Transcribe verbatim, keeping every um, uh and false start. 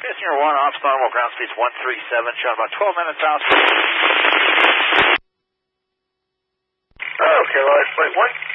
Passenger one, ops normal, ground speed's one three seven, showing about twelve minutes out. Okay, well, it's like one.